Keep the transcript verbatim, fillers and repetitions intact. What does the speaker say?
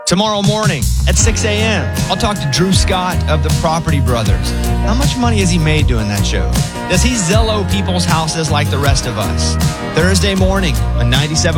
Tomorrow morning at six a.m., I'll talk to Drew Scott of the Property Brothers. How much money has he made doing that show? Does he Zello people's houses like the rest of us? Thursday morning on ninety-seven